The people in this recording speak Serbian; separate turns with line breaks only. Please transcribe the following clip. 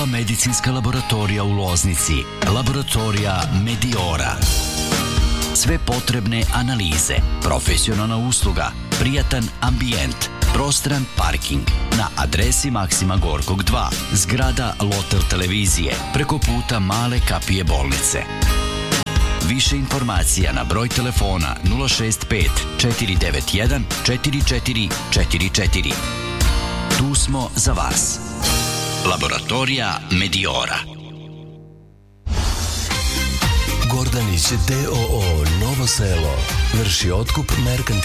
Nova medicinska laboratorija u Loznici, laboratorija Mediora. Sve potrebne analize, profesionalna usluga, prijatan ambijent, prostoran parking na adresi Maksima Gorkog 2, zgrada Lotel televizije, preko puta Male kapije bolnice. Više informacija na broj telefona 065 491 4444. Tu smo za vas. Laboratorija Mediora.
Gordanić D.O.O. Novo Selo vrši otkup merkantilnih